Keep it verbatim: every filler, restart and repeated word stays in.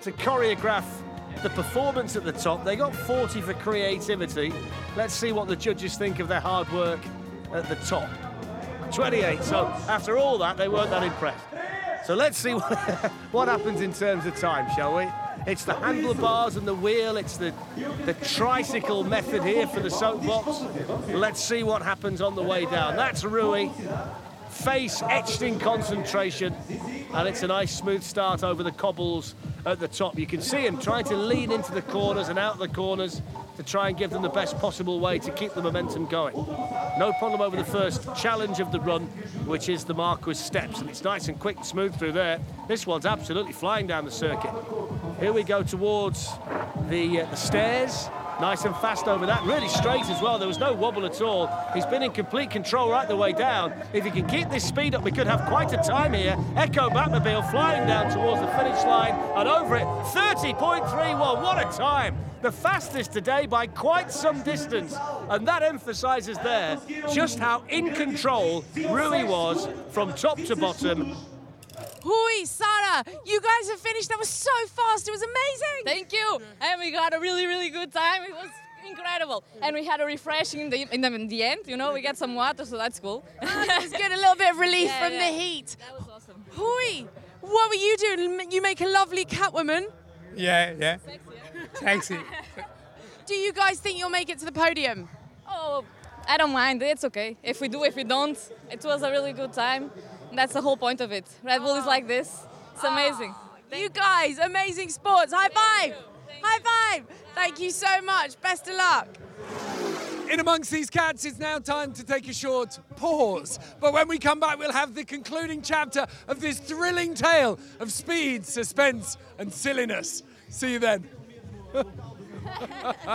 to choreograph the performance at the top. They got forty for creativity. Let's see what the judges think of their hard work at the top. twenty-eight, so after all that, they weren't that impressed. So let's see what, what happens in terms of time, shall we? It's the handlebars and the wheel, it's the, the tricycle method here for the soapbox. Let's see what happens on the way down. That's Rui, face etched in concentration, and it's a nice smooth start over the cobbles at the top. You can see him trying to lean into the corners and out the corners to try and give them the best possible way to keep the momentum going. No problem over the first challenge of the run, which is the Marquis steps, and it's nice and quick and smooth through there. This one's absolutely flying down the circuit. Here we go towards the, uh, the stairs. Nice and fast over that, really straight as well. There was no wobble at all. He's been in complete control right the way down. If he can keep this speed up, we could have quite a time here. Echo Batmobile flying down towards the finish line and over it, thirty point three one, what a time. The fastest today by quite some distance. And that emphasises there just how in control Rui was from top to bottom. Hui, Sarah, you guys have finished. That was so fast. It was amazing. Thank you. And we got a really, really good time. It was incredible. And we had a refreshing in the, in the, in the end. You know, we got some water, so that's cool. It was good. A little bit of relief Yeah, from yeah. the heat. That was awesome. Hui, what were you doing? You make a lovely Catwoman. Yeah, yeah. Sexy. Do you guys think you'll make it to the podium? Oh, I don't mind. It's okay. If we do, if we don't, it was a really good time. That's the whole point of it. Red Bull is like this. It's amazing. You guys, amazing sports. High five. High five. Thank you so much. Best of luck. In amongst these cats, it's now time to take a short pause. But when we come back, we'll have the concluding chapter of this thrilling tale of speed, suspense, and silliness. See you then.